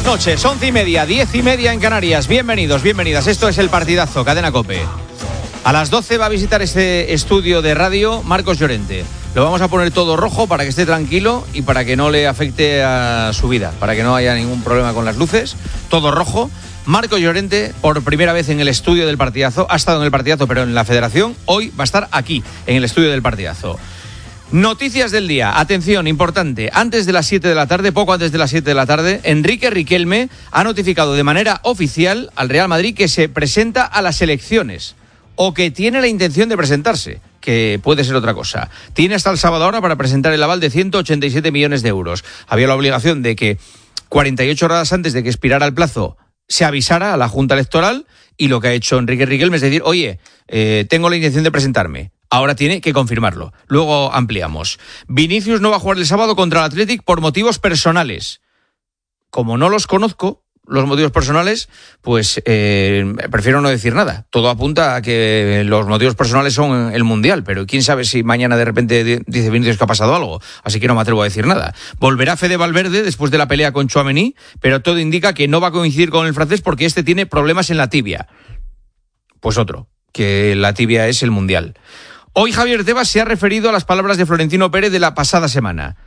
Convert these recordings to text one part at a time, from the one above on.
noches, 11:30, 10:30 en Canarias. Bienvenidos, bienvenidas. Esto es El Partidazo, Cadena COPE. A las 12 va a visitar este estudio de radio Marcos Llorente. Lo vamos a poner todo rojo para que esté tranquilo y para que no le afecte a su vida, para que no haya ningún problema con las luces. Todo rojo. Marcos Llorente, por primera vez en el estudio del Partidazo, ha estado en el Partidazo, pero en la Federación. Hoy va a estar aquí, en el estudio del Partidazo. Noticias del día, atención, importante. Antes de las 7 de la tarde, poco antes de las 7 de la tarde, Enrique Riquelme ha notificado de manera oficial al Real Madrid que se presenta a las elecciones, o que tiene la intención de presentarse, que puede ser otra cosa. Tiene hasta el sábado ahora para presentar el aval de 187 millones de euros. Había la obligación de que 48 horas antes de que expirara el plazo se avisara a la Junta Electoral, y lo que ha hecho Enrique Riquelme es decir, oye, tengo la intención de presentarme. Ahora tiene que confirmarlo. Luego ampliamos. Vinicius no va a jugar el sábado contra el Athletic por motivos personales. Como no los conozco, los motivos personales, pues prefiero no decir nada. Todo apunta a que los motivos personales son el Mundial, pero quién sabe si mañana de repente dice Vinicius que ha pasado algo. Así que no me atrevo a decir nada. Volverá Fede Valverde después de la pelea con Tchouaméni, pero todo indica que no va a coincidir con el francés porque este tiene problemas en la tibia. Pues otro, que la tibia es el Mundial. Hoy Javier Tebas se ha referido a las palabras de Florentino Pérez de la pasada semana.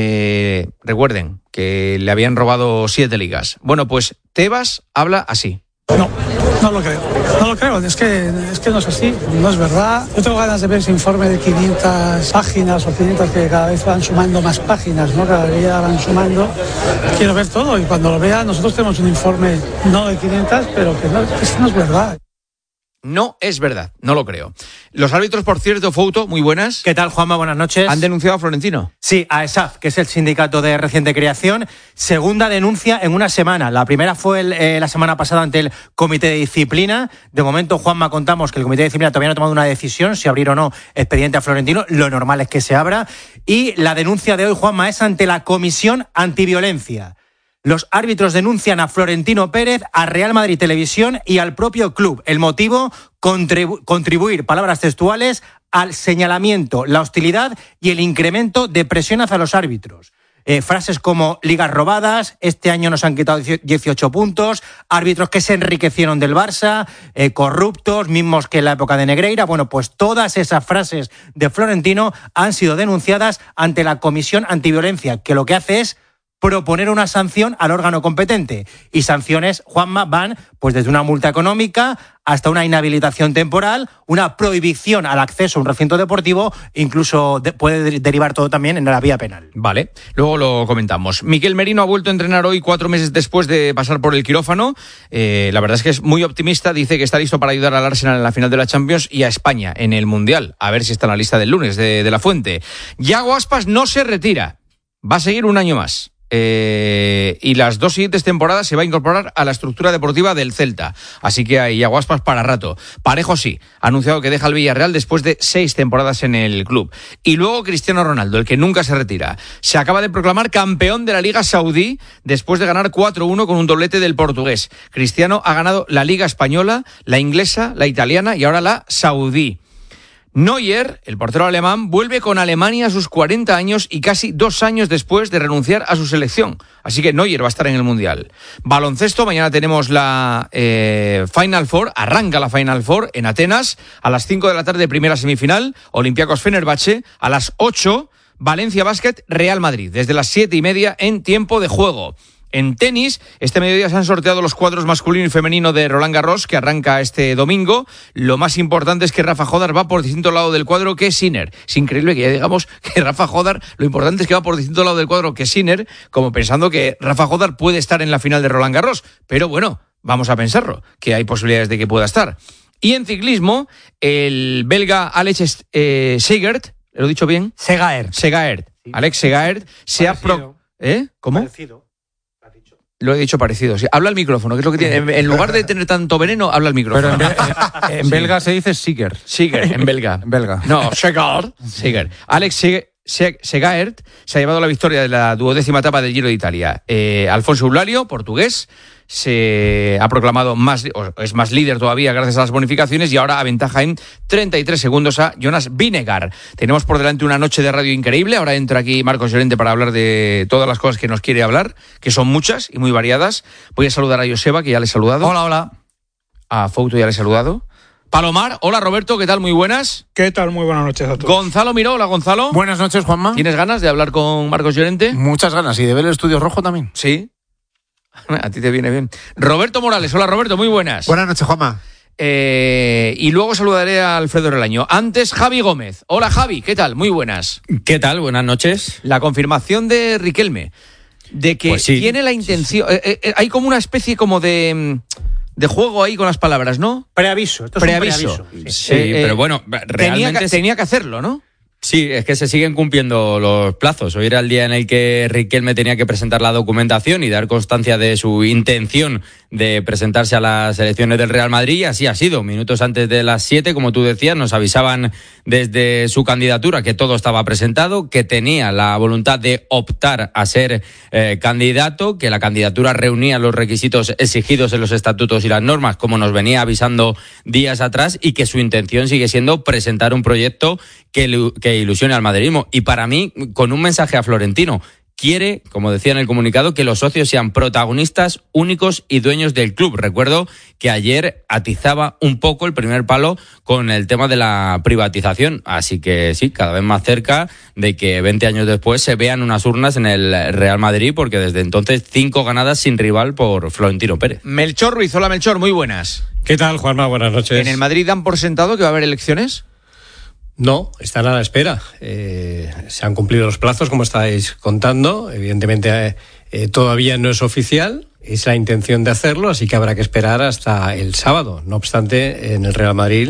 Recuerden que le habían robado 7 ligas. Bueno, pues Tebas habla así. No lo creo. No lo creo, es que no es así, no es verdad. Yo tengo ganas de ver ese informe de 500 páginas o 500 que cada vez van sumando más páginas, ¿no? Cada día van sumando. Quiero ver todo y cuando lo vea, nosotros tenemos un informe no de 500, pero que no es verdad. No es verdad, no lo creo. Los árbitros, por cierto, Fouto, muy buenas. ¿Qué tal, Juanma? Buenas noches. ¿Han denunciado a Florentino? Sí, a ESAF, que es el sindicato de reciente creación. Segunda denuncia en una semana. La primera fue la semana pasada ante el Comité de Disciplina. De momento, Juanma, contamos que el Comité de Disciplina todavía no ha tomado una decisión si abrir o no expediente a Florentino. Lo normal es que se abra. Y la denuncia de hoy, Juanma, es ante la Comisión Antiviolencia. Los árbitros denuncian a Florentino Pérez, a Real Madrid Televisión y al propio club. El motivo, contribuir, palabras textuales, al señalamiento, la hostilidad y el incremento de presión hacia los árbitros. Frases como ligas robadas, este año nos han quitado 18 puntos, árbitros que se enriquecieron del Barça, corruptos, mismos que en la época de Negreira. Bueno, pues todas esas frases de Florentino han sido denunciadas ante la Comisión Antiviolencia, que lo que hace es proponer una sanción al órgano competente. Y sanciones, Juanma, van pues desde una multa económica hasta una inhabilitación temporal, una prohibición al acceso a un recinto deportivo, incluso puede derivar todo también en la vía penal. Vale, luego lo comentamos. Miquel Merino ha vuelto a entrenar hoy 4 meses después de pasar por el quirófano. La verdad es que es muy optimista, dice que está listo para ayudar al Arsenal en la final de la Champions y a España en el Mundial. A ver si está en la lista del lunes de La Fuente. Yago Aspas no se retira, va a seguir un año más. Y las 2 siguientes temporadas se va a incorporar a la estructura deportiva del Celta. Así que hay Yago Aspas para rato. Parejo sí, ha anunciado que deja el Villarreal después de 6 temporadas en el club. Y luego Cristiano Ronaldo, el que nunca se retira. Se acaba de proclamar campeón de la Liga Saudí después de ganar 4-1 con un doblete del portugués. Cristiano ha ganado la Liga Española, la inglesa, la italiana y ahora la saudí. Neuer, el portero alemán, vuelve con Alemania a sus 40 años y casi 2 años después de renunciar a su selección. Así que Neuer va a estar en el Mundial. Baloncesto, mañana tenemos la Final Four, arranca la Final Four en Atenas. A las 5 de la tarde, primera semifinal, Olympiacos Fenerbahce. A las 8, Valencia Basket, Real Madrid. Desde las 7:30 en tiempo de juego. En tenis, este mediodía se han sorteado los cuadros masculino y femenino de Roland Garros, que arranca este domingo. Lo más importante es que Rafa Jodar va por distinto lado del cuadro que Sinner. Es increíble que ya digamos que Rafa Jodar, lo importante es que va por distinto lado del cuadro que Sinner, como pensando que Rafa Jodar puede estar en la final de Roland Garros. Pero bueno, vamos a pensarlo, que hay posibilidades de que pueda estar. Y en ciclismo, el belga Alex Segaert, ¿lo he dicho bien? Segaert. Sí. Alex Segaert se ha... ¿Cómo? Parecido. Lo he dicho parecido, sí. Habla al micrófono, que es lo que tiene. En lugar de tener tanto veneno, habla al micrófono. Pero en belga se dice Siger. Siger, en belga. En belga. No, Segaert. Alex Segaert se ha llevado la victoria de la 12ª etapa del Giro de Italia. Alfonso Eulario, portugués, se ha proclamado es más líder todavía gracias a las bonificaciones y ahora aventaja en 33 segundos a Jonas Vingegaard. Tenemos por delante una noche de radio increíble. Ahora entra aquí Marcos Llorente para hablar de todas las cosas que nos quiere hablar, que son muchas y muy variadas. Voy a saludar a Joseba, que ya le he saludado. Hola. A Fouto ya le he saludado. Palomar, hola Roberto, ¿qué tal? Muy buenas. ¿Qué tal? Muy buenas noches a todos. Gonzalo Miró, hola Gonzalo. Buenas noches, Juanma. ¿Tienes ganas de hablar con Marcos Llorente? Muchas ganas, y de ver el Estudio Rojo también. Sí. A ti te viene bien. Roberto Morales, hola Roberto, muy buenas. Buenas noches, Juanma. Y luego saludaré a Alfredo Relaño. Antes, Javi Gómez. Hola Javi, ¿qué tal? Muy buenas. ¿Qué tal? Buenas noches. La confirmación de Riquelme, de que Pues sí. tiene la intención... hay como una especie como de juego ahí con las palabras, ¿no? Preaviso. Esto es Preaviso. un preaviso. Sí, pero bueno, realmente... Tenía que hacerlo, ¿no? Sí, es que se siguen cumpliendo los plazos. Hoy era el día en el que Riquelme tenía que presentar la documentación y dar constancia de su intención de presentarse a las elecciones del Real Madrid, y así ha sido. Minutos antes de las 7, como tú decías, nos avisaban desde su candidatura que todo estaba presentado, que tenía la voluntad de optar a ser candidato, que la candidatura reunía los requisitos exigidos en los estatutos y las normas, como nos venía avisando días atrás, y que su intención sigue siendo presentar un proyecto que ilusione al madridismo. Y para mí, con un mensaje a Florentino, quiere, como decía en el comunicado, que los socios sean protagonistas únicos y dueños del club. Recuerdo que ayer atizaba un poco el primer palo con el tema de la privatización. Así que sí, cada vez más cerca de que 20 años después se vean unas urnas en el Real Madrid, porque desde entonces 5 ganadas sin rival por Florentino Pérez. Melchor Ruiz, hola Melchor, muy buenas. ¿Qué tal, Juanma? Buenas noches. ¿En el Madrid dan por sentado que va a haber elecciones? No, están a la espera. Se han cumplido los plazos, como estáis contando. Evidentemente, todavía no es oficial. Es la intención de hacerlo, así que habrá que esperar hasta el sábado. No obstante, en el Real Madrid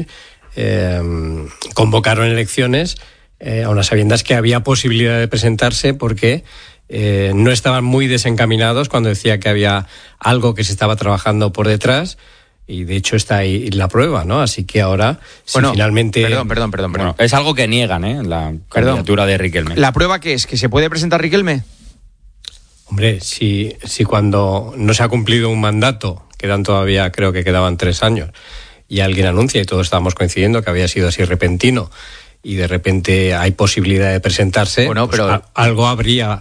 convocaron elecciones a unas sabiendas que había posibilidad de presentarse, porque no estaban muy desencaminados cuando decía que había algo que se estaba trabajando por detrás. Y de hecho está ahí la prueba, ¿no? Así que ahora, si finalmente... Perdón. Bueno, es algo que niegan, la candidatura de Riquelme. ¿La prueba qué es? ¿Que se puede presentar Riquelme? Hombre, si cuando no se ha cumplido un mandato, creo que quedaban 3 años, y alguien anuncia, y todos estábamos coincidiendo que había sido así repentino, y de repente hay posibilidad de presentarse, bueno, pero... pues algo habría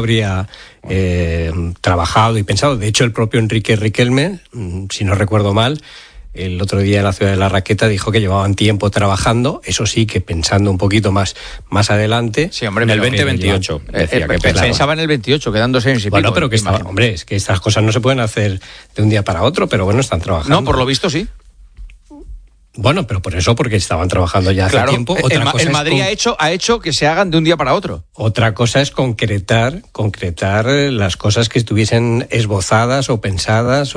trabajado y pensado. De hecho, el propio Enrique Riquelme, si no recuerdo mal, el otro día en la Ciudad de la Raqueta dijo que llevaban tiempo trabajando, eso sí, que pensando un poquito más adelante. Sí, hombre, en el 2028. Pensaba en el 28, quedan 2 años y pico. Bueno, pero que es que estas cosas no se pueden hacer de un día para otro, pero bueno, están trabajando. No, por lo visto sí. Bueno, pero porque estaban trabajando ya hace tiempo. El Madrid ha hecho que se hagan de un día para otro. Otra cosa es concretar las cosas que estuviesen esbozadas o pensadas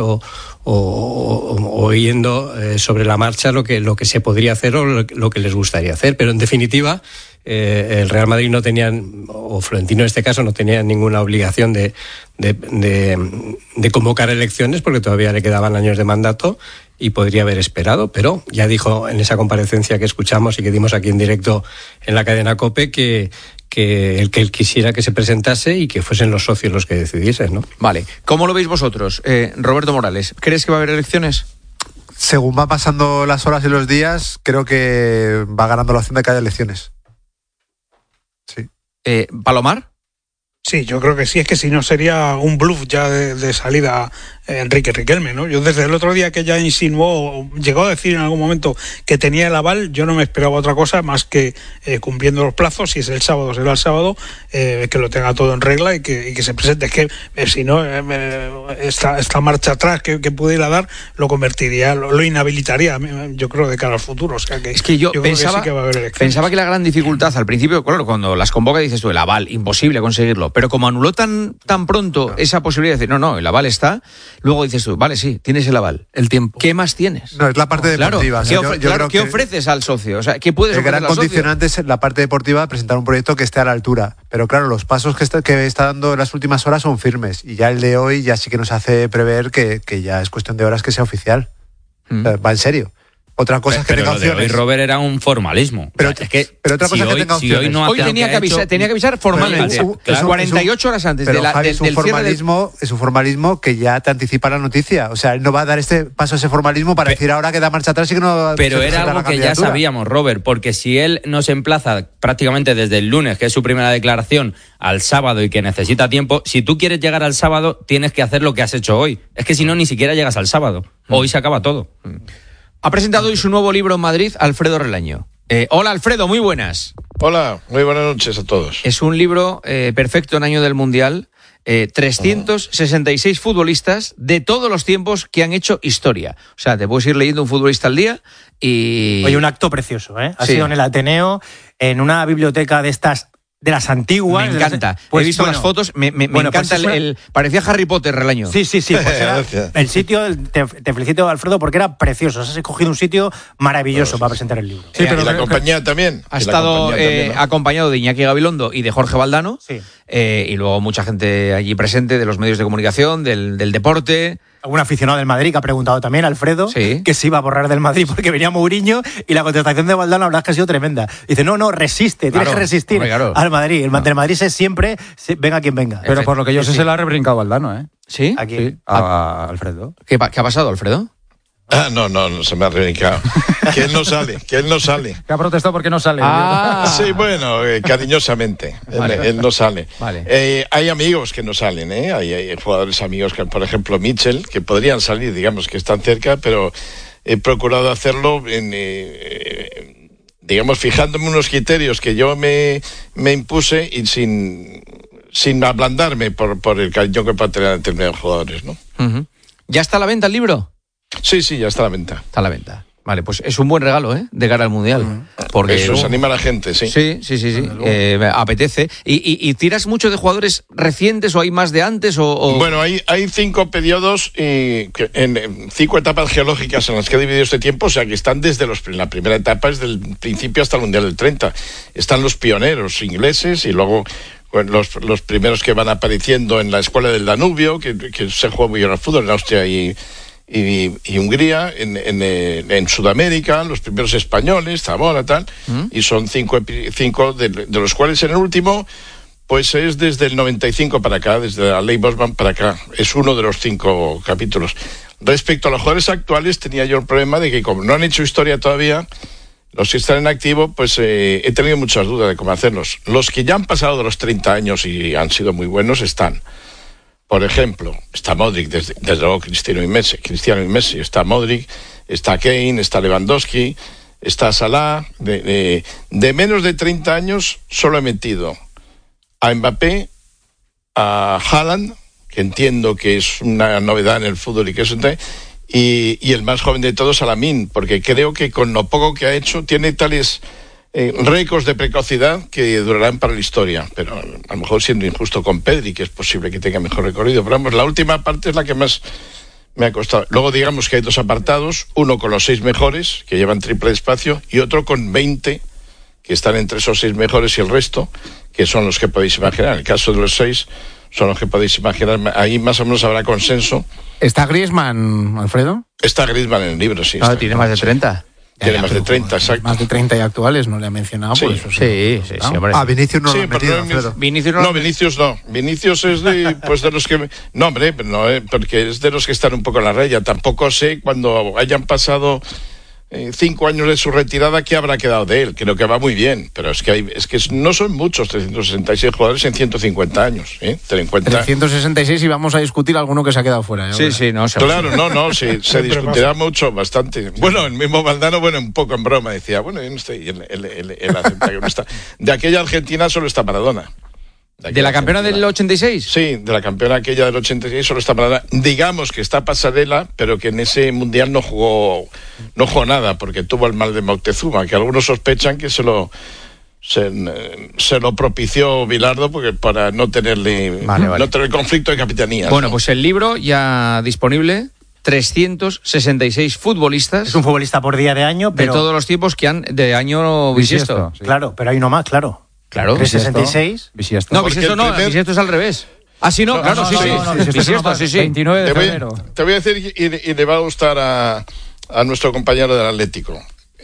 o yendo sobre la marcha lo que se podría hacer o lo que les gustaría hacer. Pero en definitiva, el Real Madrid no tenía, o Florentino en este caso, no tenía ninguna obligación de convocar elecciones, porque todavía le quedaban años de mandato y podría haber esperado, pero ya dijo en esa comparecencia que escuchamos y que dimos aquí en directo en la cadena COPE que él quisiera que se presentase y que fuesen los socios los que decidiesen, ¿no? Vale. ¿Cómo lo veis vosotros? Roberto Morales, ¿crees que va a haber elecciones? Según van pasando las horas y los días, creo que va ganando la opción de que haya elecciones. Sí. ¿Palomar? Sí, yo creo que sí, es que si no sería un bluff ya de salida Enrique Riquelme, ¿no? Yo desde el otro día que ya insinuó, llegó a decir en algún momento que tenía el aval, yo no me esperaba otra cosa más que cumpliendo los plazos, si es el sábado será el sábado, que lo tenga todo en regla y que se presente. Es que si no, esta marcha atrás que pudiera dar lo convertiría, lo inhabilitaría, yo creo, de cara al futuro. O sea que es que yo pensaba, creo que sí que va a haber elecciones. Pensaba que la gran dificultad al principio, claro, cuando las convoca dices tú, el aval, imposible conseguirlo, pero como anuló tan pronto esa posibilidad de decir, no, el aval está, luego dices tú, vale, sí, tienes el aval. El tiempo. ¿Qué más tienes? No, es la parte deportiva. Claro, yo creo ¿qué ofreces al socio? O sea, ¿qué puedes ofrecer al socio? El gran condicionante es la parte deportiva, presentar un proyecto que esté a la altura. Pero claro, los pasos que está dando en las últimas horas son firmes. Y ya el de hoy ya sí que nos hace prever que ya es cuestión de horas que sea oficial. O sea, va en serio. Otra cosa es que tenga lo de hoy, opciones. Robert, era un formalismo. Pero, O sea, es que pero otra cosa es que tenga si hoy opciones. no hace Hoy lo tenía ha que avisar, hecho, tenía que avisar formalmente. Claro. 48 horas antes Pero, Javi, del cierre es un formalismo que ya te anticipa la noticia. O sea, él no va a dar este paso a ese formalismo para decir ahora que da marcha atrás y que no. Pero se era presenta algo la que ya candidatura. sabíamos, Robert, porque si él nos emplaza prácticamente desde el lunes, que es su primera declaración, al sábado y que necesita tiempo, si tú quieres llegar al sábado, tienes que hacer lo que has hecho hoy. Es que si no, ni siquiera llegas al sábado. Hoy se acaba todo. Ha presentado hoy su nuevo libro en Madrid, Alfredo Relaño. Hola, Alfredo, muy buenas. Hola, muy buenas noches a todos. Es un libro perfecto en año del Mundial. 366 futbolistas de todos los tiempos que han hecho historia. O sea, te puedes ir leyendo un futbolista al día y... Oye, un acto precioso, ¿eh? Ha Sí. sido en el Ateneo, en una biblioteca de estas, de las antiguas. Me encanta. Pues, he visto bueno, las fotos, me bueno, encanta pues parecía Harry Potter, Relaño. Sí. Pues era Gracias. el sitio, te felicito, Alfredo, porque era precioso. Has escogido un sitio maravilloso para presentar el libro. Sí, pero y la compañía también. Ha Y la estado compañía también, ¿no? acompañado de Iñaki Gabilondo y de Jorge Valdano. Sí. Y luego mucha gente allí presente de los medios de comunicación, del deporte. Algún aficionado del Madrid que ha preguntado también, Alfredo, Sí. que se iba a borrar del Madrid porque venía Mourinho, y la contestación de Valdano, la verdad es que ha sido tremenda. Dice, no, resiste, tienes Claro, que resistir hombre, claro. al Madrid. El del Madrid es siempre, venga quien venga. Pero por lo que yo sé, Sí. se la ha rebrincado Valdano, ¿eh? ¿Sí? Aquí. Sí, a Alfredo. ¿Qué ha pasado, Alfredo? Ah, no, se me ha reivindicado. Que él no sale. Que ha protestado porque no sale. Sí, bueno, cariñosamente. Vale. Él no sale. Vale. Hay amigos que no salen, ¿eh? Hay jugadores amigos que, por ejemplo, Mitchell, que podrían salir, digamos que están cerca, pero he procurado hacerlo digamos, fijándome unos criterios que yo me impuse y sin ablandarme por el cariño que puedan tener determinados jugadores, ¿no? Ujú. ¿Ya está a la venta el libro? Sí, ya está a la venta. Está a la venta. Vale, pues es un buen regalo, ¿eh? De cara al Mundial. Porque Eso se anima a la gente, sí. Sí. Apetece. ¿Y tiras mucho de jugadores recientes o hay más de antes? Bueno, hay 5 periodos, en 5 etapas geológicas en las que he dividido este tiempo, o sea que están desde la primera etapa, es del principio hasta el Mundial del 30. Están los pioneros ingleses y luego los primeros que van apareciendo en la Escuela del Danubio, que se juega muy bien al fútbol en Austria y Hungría, en Sudamérica, los primeros españoles, Zamora, tal, y son 5 de los cuales en el último, pues es desde el 95 para acá, desde la ley Bosman para acá, es uno de los 5 capítulos. Respecto a los jugadores actuales, tenía yo el problema de que como no han hecho historia todavía, los que están en activo, pues he tenido muchas dudas de cómo hacerlos. Los que ya han pasado de los 30 años y han sido muy buenos están. Por ejemplo, está Modric, desde luego Cristiano y Messi, está Modric, está Kane, está Lewandowski, está Salah. De menos de 30 años solo he metido a Mbappé, a Haaland, que entiendo que es una novedad en el fútbol y el más joven de todos, a Lamine, porque creo que con lo poco que ha hecho tiene tales récords de precocidad que durarán para la historia, pero a lo mejor siendo injusto con Pedri, que es posible que tenga mejor recorrido, pero vamos, la última parte es la que más me ha costado. Luego digamos que hay 2 apartados, uno con los 6 mejores, que llevan triple espacio, y otro con 20, que están entre esos 6 mejores y el resto, que son los que podéis imaginar. En el caso de los 6, son los que podéis imaginar, ahí más o menos habrá consenso. ¿Está Griezmann, Alfredo? Está Griezmann en el libro, sí. Claro, tiene más de 30. Tiene más de 30, exacto. Más de 30 y actuales, no le ha mencionado. Sí. Por eso Sí, hombre. Vinicius no Sí, lo han pero metido, no, Alfredo. Vinicius no. Vinicius es de los que... No, hombre, no, porque es de los que están un poco en la raya. Tampoco sé, cuando hayan pasado 5 años de su retirada, qué habrá quedado de él. Creo que va muy bien, pero es que no son muchos 366 jugadores en 150 años. Ten en cuenta... 366 y vamos a discutir alguno que se ha quedado fuera. Sí, Claro, se discutirá mucho, bastante. Bueno, el mismo Valdano, un poco en broma, decía, yo no estoy, él acepta que no está. De aquella Argentina solo está Maradona. ¿De la campeona del 86? Sí, de la campeona aquella del 86 solo está Maradona. Digamos que está Pasarela, pero que en ese mundial no jugó nada, porque tuvo el mal de Moctezuma, que algunos sospechan que se lo propició Bilardo para no tenerle no tener conflicto de capitanías. Bueno, pues el libro ya disponible. 366 futbolistas. Es un futbolista por día de año, pero... De todos los tiempos que han de año bisiesto. Sí. Claro, pero hay uno más, claro. Claro. 366. Bisiesto. No, bisiesto es al revés. Ah, sí, claro, sí. Bisiesto, Sí. 29 de febrero. Te voy a decir, y le va a gustar a a nuestro compañero del Atlético,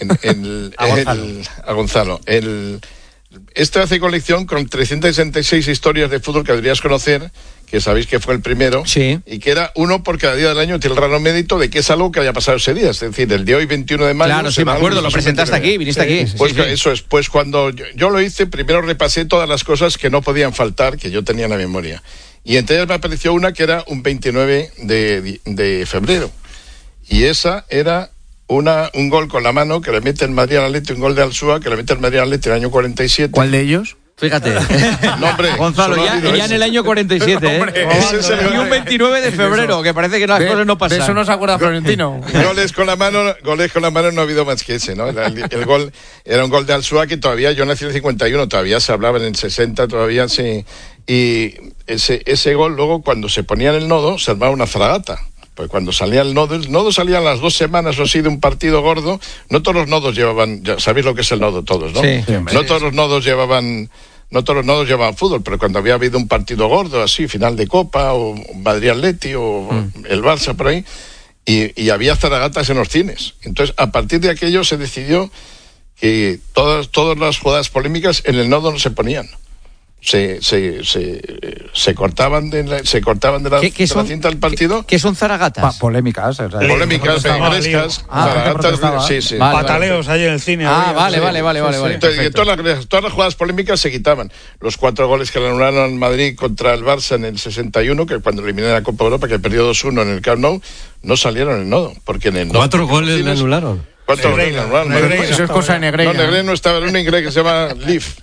a Gonzalo. Este hace colección con 366 historias de fútbol que deberías conocer, que sabéis que fue el primero, sí, y que era uno por cada día del año, tiene el raro mérito de que es algo que haya pasado ese día, es decir, el de hoy 21 de mayo. Claro, sí, me acuerdo, lo presentaste aquí, viniste aquí. Pues sí. Eso es, pues cuando yo lo hice, primero repasé todas las cosas que no podían faltar, que yo tenía en la memoria, y entre ellas me apareció una que era un 29 de febrero, y esa era un gol con la mano que le mete el Madrid al Atleti, un gol de Alsúa que le mete el Madrid al Atleti en el año 47. ¿Cuál de ellos? Fíjate. No, hombre, Gonzalo, ya en el año 47, y un 29 de febrero, que parece que las cosas no pasan. De eso no se acuerda Florentino. Goles con la mano no ha habido más que ese, ¿no? El gol era un gol de Alsúa que todavía, yo nací en el 51, todavía se hablaba en el 60, todavía se... Y ese gol luego cuando se ponía en el nodo se armaba una fragata. Pues cuando salía el nodo salía a las 2 semanas o así de un partido gordo. No todos los nodos llevaban, ya sabéis lo que es el nodo todos, ¿no? Sí. No todos los nodos llevaban fútbol, pero cuando había habido un partido gordo así, final de Copa o Madrid-Atleti o el Barça por ahí, y había zaragatas en los cines. Entonces, a partir de aquello se decidió que todas las jugadas polémicas en el nodo no se ponían. Se cortaban de la cinta del partido. ¿Qué son zaragatas? Polémicas. O sea, polémicas, frescas, zaragatas, sí. Pataleos ahí en el cine. Vale. Entonces, que todas las jugadas polémicas se quitaban. Los 4 goles que le anularon al Madrid contra el Barça en el 61, que cuando eliminó la Copa de Europa, que perdió 2-1 en el Camp Nou, no salieron en el nodo, porque en el nodo... 4 goles le anularon. 4 goles le anularon. Eso es cosa de Negreira. No, Negreira no estaba en un inglés que se llama Leaf.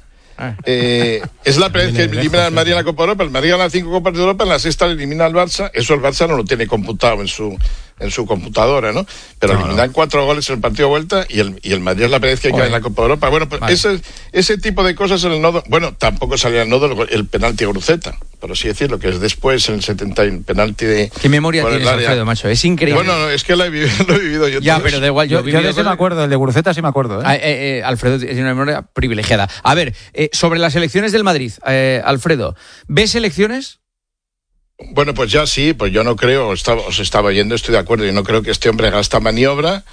Es la primera vez que elimina al Madrid en la Copa de Europa. El Madrid gana 5 Copas de Europa, en la sexta le elimina al Barça. Eso el Barça no lo tiene computado en su computadora, ¿no? Pero eliminan 4 goles en el partido de vuelta y el Madrid es la primera vez que cae en la Copa de Europa. Bueno, pues ese tipo de cosas en el nodo. Bueno, tampoco salía en el nodo el penalti a Gruceta, por así decirlo, que es después en el 70 el penalti de... ¿Qué memoria tienes, Alfredo, macho? Es increíble. Bueno, es que lo he vivido yo. Ya, pero da igual. Yo de ese me acuerdo, el de Gruceta sí me acuerdo. Alfredo tiene una memoria privilegiada. A ver, sobre las elecciones del Madrid, Alfredo, ¿ves elecciones? Bueno, pues ya sí, pues yo no creo, os estaba oyendo, estoy de acuerdo, yo no creo que este hombre haga esta maniobra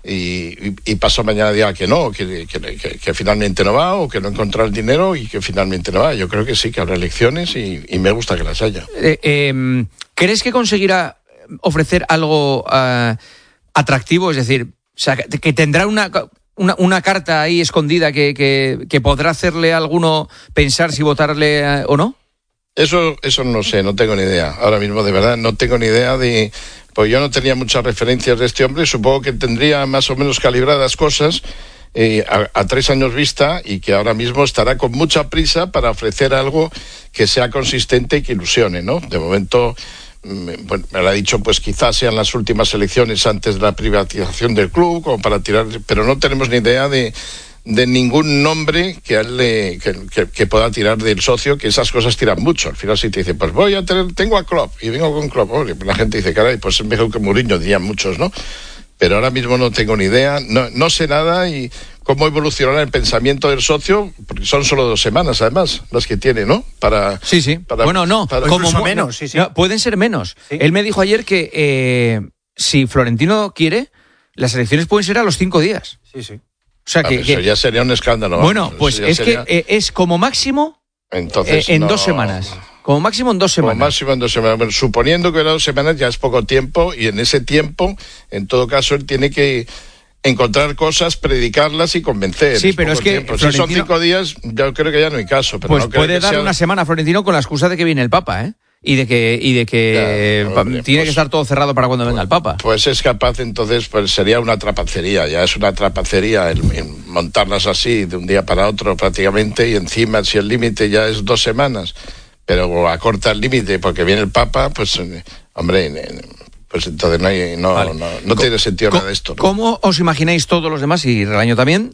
y pasó mañana diga que no, que finalmente no va, o que no encontrará el dinero y que finalmente no va. Yo creo que sí, que habrá elecciones y me gusta que las haya. ¿Crees que conseguirá ofrecer algo atractivo? Es decir, o sea, que tendrá una carta ahí escondida que podrá hacerle a alguno pensar si votarle o no? Eso no sé, no tengo ni idea. Ahora mismo, de verdad, no tengo ni idea pues yo no tenía muchas referencias de este hombre. Supongo que tendría más o menos calibradas cosas a 3 años vista y que ahora mismo estará con mucha prisa para ofrecer algo que sea consistente y que ilusione, ¿no? De momento, bueno, me lo ha dicho, pues quizás sean las últimas elecciones antes de la privatización del club, como para tirar, pero no tenemos ni idea de ningún nombre que a él que pueda tirar del socio, que esas cosas tiran mucho. Al final si te dice, pues tengo a Klopp y vengo con Klopp, la gente dice, caray, pues es mejor que Mourinho, dirían muchos, ¿no? Pero ahora mismo no tengo ni idea, no sé nada y cómo evolucionará el pensamiento del socio, porque son solo 2 semanas además las que tiene, ¿no? Sí. Bueno, no, como menos, sí. No, pueden ser menos. Sí. Él me dijo ayer que si Florentino quiere, las elecciones pueden ser a los 5 días. Sí. O sea eso ya sería un escándalo. Bueno, pues es que es como máximo en 2 semanas. Como máximo en 2 semanas. Como máximo en 2 semanas. Bueno, suponiendo que era 2 semanas ya es poco tiempo y en ese tiempo, en todo caso, él tiene que encontrar cosas, predicarlas y convencer. Sí, pero es que Florentino... Si son 5 días, yo creo que ya no hay caso. Pero pues no creo puede dar una semana a Florentino con la excusa de que viene el Papa, ¿eh? Y de que hombre, tiene que estar todo cerrado para cuando venga el Papa. Pues es capaz, entonces, pues sería una trapacería. Ya es una trapacería el montarlas así de un día para otro prácticamente, y encima si el límite ya es 2 semanas, pero acorta el límite porque viene el Papa, pues hombre, pues entonces no tiene sentido nada de esto, ¿no? ¿Cómo os imagináis todos los demás, y Relaño también,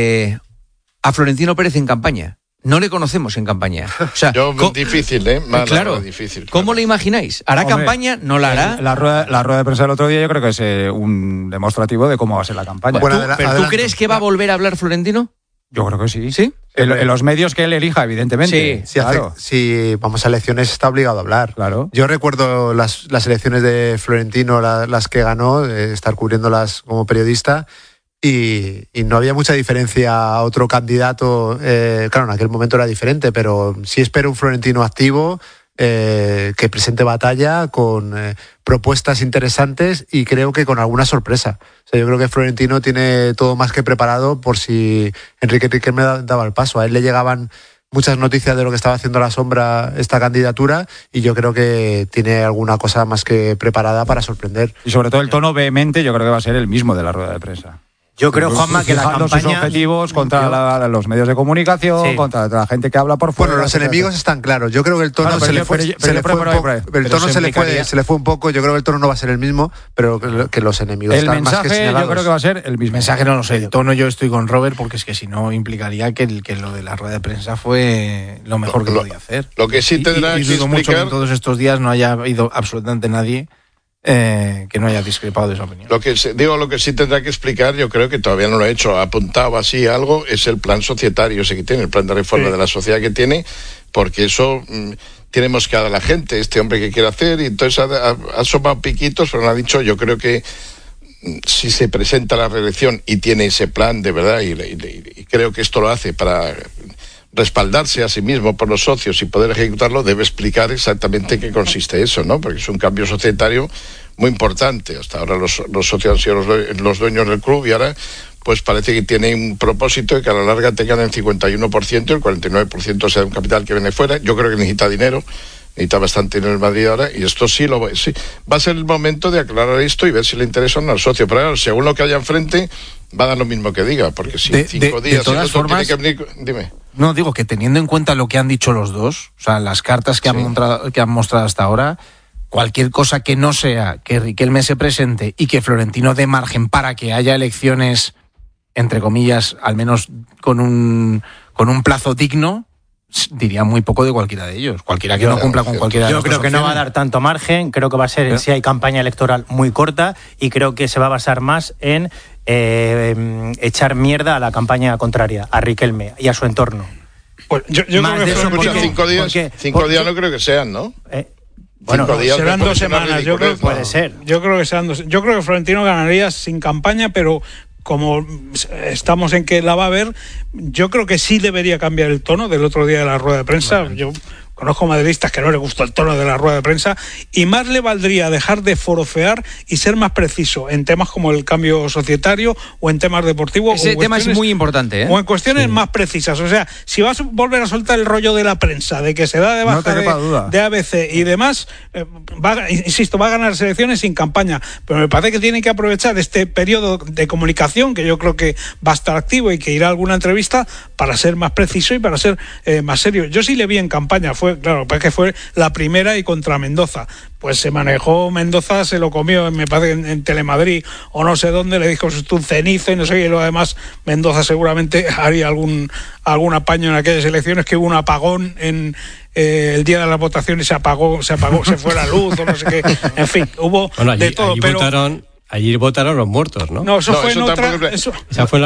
a Florentino Pérez en campaña? No le conocemos en campaña. O sea, difícil, claro. Difícil. ¿Cómo le imagináis? ¿Hará campaña? ¿No la hará? La rueda de prensa del otro día yo creo que es un demostrativo de cómo va a ser la campaña. ¿Pero tú crees que va a volver a hablar Florentino? Yo creo que sí. ¿Sí? En los medios que él elija, evidentemente. Sí, claro. si vamos a elecciones está obligado a hablar. Claro. Yo recuerdo las elecciones de Florentino, las que ganó, estar cubriéndolas como periodista, y no había mucha diferencia a otro candidato. Claro, en aquel momento era diferente, pero sí espero un Florentino activo, que presente batalla con propuestas interesantes y creo que con alguna sorpresa. O sea, yo creo que Florentino tiene todo más que preparado por si Enrique Riquelme daba el paso. A él le llegaban muchas noticias de lo que estaba haciendo a la sombra esta candidatura y yo creo que tiene alguna cosa más que preparada para sorprender. Y sobre todo el tono vehemente yo creo que va a ser el mismo de la rueda de prensa. Yo creo, Juanma, que la Fijando campaña... sus objetivos contra los medios de comunicación, Sí. contra la gente que habla por fuera. Bueno, los enemigos están claros. Yo creo que el tono Claro, se le fue un poco. Yo creo que el tono no va a ser el mismo, pero que los enemigos El están más que mensaje señalados. yo creo que va a ser el mismo. Mensaje no lo sé, el tono yo estoy con Robert porque es que si no implicaría que lo de la rueda de prensa fue lo mejor que podía hacer. Lo que sí tendrá y que dudo mucho que explicar... en todos estos días no haya habido absolutamente nadie que no haya discrepado de esa opinión. Lo que sí tendrá que explicar, yo creo que todavía no lo ha hecho, ha apuntado así algo, es el plan societario ese que tiene, el plan de reforma de la sociedad que tiene, porque eso tiene mosqueada a la gente, este hombre que quiere hacer, y entonces ha asomado piquitos, pero no ha dicho, yo creo que si se presenta la reelección y tiene ese plan de verdad, y creo que esto lo hace para respaldarse a sí mismo por los socios y poder ejecutarlo, debe explicar exactamente qué consiste eso, ¿no? Porque es un cambio societario muy importante. Hasta ahora los socios han sido los dueños del club y ahora pues parece que tiene un propósito de que a la larga tengan el 51%, el 49% sea un capital que viene fuera. Yo creo que necesita dinero, necesita bastante dinero en Madrid ahora, y esto sí va a ser el momento de aclarar esto y ver si le interesa o no al socio. Pero claro, según lo que haya enfrente, va a dar lo mismo que diga, porque si en 5 días de todas formas, tiene que venir... Dime. No, digo que teniendo en cuenta lo que han dicho los dos, o sea, las cartas que han mostrado hasta ahora, cualquier cosa que no sea que Riquelme se presente y que Florentino dé margen para que haya elecciones, entre comillas, al menos con un plazo digno, diría muy poco de cualquiera de ellos. Cualquiera que no cumpla con cualquiera de Yo las creo dos que no va a opciones. dar tanto margen, creo que va a ser, si hay campaña electoral muy corta, y creo que se va a basar más en echar mierda a la campaña contraria, a Riquelme y a su entorno. Pues yo Más creo que de eso, Escucha, porque- 5 días, porque- 5 días no creo que sean, ¿no? Bueno, 5 días serán me 2 parece una semanas. Yo creo, ridiculez, puede ¿no? ser. Yo creo que serán 2. Yo creo que Florentino ganaría sin campaña, pero como estamos en que la va a ver, yo creo que sí debería cambiar el tono del otro día de la rueda de prensa. Yo conozco madridistas que no les gustó el tono de la rueda de prensa, y más le valdría dejar de forofear y ser más preciso en temas como el cambio societario o en temas deportivos. Ese o tema es cuestiones- muy importante, ¿eh? O en cuestiones más precisas. O sea, si vas a volver a soltar el rollo de la prensa, de que se da de No baja te quepa duda. de ABC y demás, insisto, va a ganar elecciones sin campaña. Pero me parece que tiene que aprovechar este periodo de comunicación, que yo creo que va a estar activo y que irá a alguna entrevista, para ser más preciso y para ser más serio. Yo sí le vi en campaña, claro, que fue la primera y contra Mendoza. Pues se manejó Mendoza, se lo comió, me parece, en Telemadrid o no sé dónde, le dijo usted un cenizo y no sé qué, y luego además Mendoza seguramente haría algún apaño en aquellas elecciones, que hubo un apagón en el día de la votación y se apagó, se fue la luz o no sé qué, en fin, hubo Bueno, de todo, pero allí votaron los muertos, ¿no? no, eso No, fue eso en otra, tampoco- Esa fue la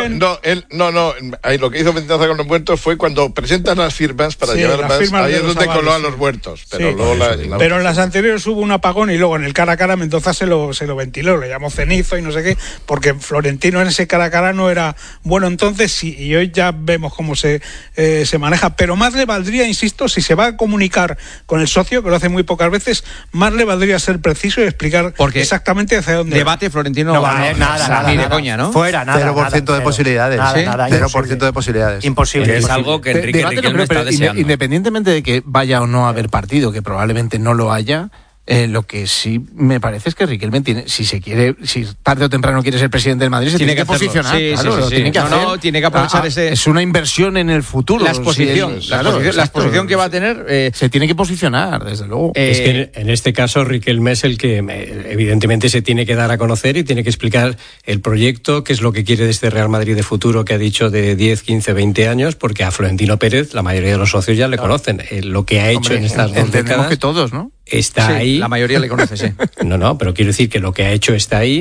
ahí lo que hizo Mendoza con los muertos fue cuando presentan las firmas para Sí, llevar las más, firmas ahí de es los donde avales, coló a sí. los muertos, pero Sí. luego pero en las anteriores hubo un apagón y luego en el cara a cara Mendoza se lo ventiló, le llamó cenizo y no sé qué, porque Florentino en ese cara a cara no era bueno entonces, y hoy ya vemos cómo se maneja. Pero más le valdría, insisto, si se va a comunicar con el socio, que lo hace muy pocas veces, más le valdría ser preciso y explicar Porque exactamente hacia dónde Debate Florentino No va a haber nada, ni de nada. coña, ¿no? Fuera, nada. 0% de cero. posibilidades. Nada, ¿Sí? nada, 0% de posibilidades. Imposible. Es imposible. algo que Enrique Debate no Riquelme creo, está pero deseando. independientemente de que vaya o no a haber partido, que probablemente no lo haya, lo que sí me parece es que Riquelme tiene, si tarde o temprano quiere ser presidente del Madrid, se tiene que hacerlo. posicionar. Sí, claro, sí, lo sí. tiene que No, hacer. no, tiene que aprovechar ese- Es una inversión en el futuro. La exposición, Sí, la claro, exposición, la exacto. exposición que va a tener. Se tiene que posicionar, desde luego. Es que en este caso Riquelme es el que evidentemente se tiene que dar a conocer y tiene que explicar el proyecto, qué es lo que quiere de este Real Madrid de futuro que ha dicho de 10, 15, 20 años, porque a Florentino Pérez la mayoría de los socios ya le conocen. Lo que ha hecho Hombre, en estas 2 entendemos décadas que todos, ¿no? está sí, ahí. la mayoría le conoce, sí. No, pero quiero decir que lo que ha hecho está ahí.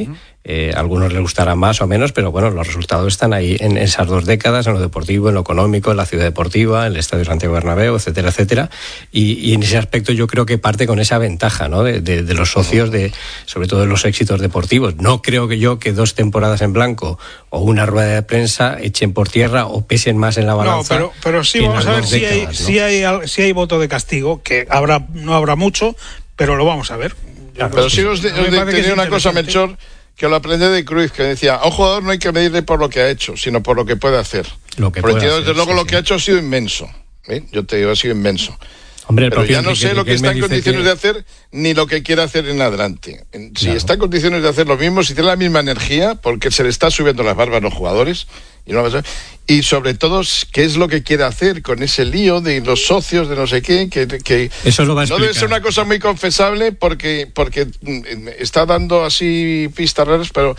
A algunos les gustará más o menos, pero bueno, los resultados están ahí en esas 2 décadas, en lo deportivo, en lo económico, en la ciudad deportiva, en el Estadio Santiago Bernabéu, etcétera, etcétera. Y en ese aspecto yo creo que parte con esa ventaja, ¿no? de los socios, sobre todo de los éxitos deportivos. No creo que 2 temporadas en blanco o una rueda de prensa echen por tierra o pesen más en la balanza. No, pero sí, vamos a ver si hay voto de castigo, que no habrá mucho, pero lo vamos a ver. Pero sí os tenía una cosa, Melchor, que lo aprendí de Cruyff, que decía: a un jugador no hay que medirle por lo que ha hecho, sino por lo que puede hacer. Desde luego lo que ha hecho ha sido inmenso. Yo te digo, ha sido inmenso. Hombre, pero ya no sé lo que está en condiciones de hacer ni lo que quiere hacer en adelante. Si está en condiciones de hacer lo mismo, si tiene la misma energía, porque se le está subiendo las barbas a los jugadores, y sobre todo, qué es lo que quiere hacer con ese lío de los socios, de no sé qué, que eso lo va a explicar. No debe ser una cosa muy confesable porque está dando así pistas raras, pero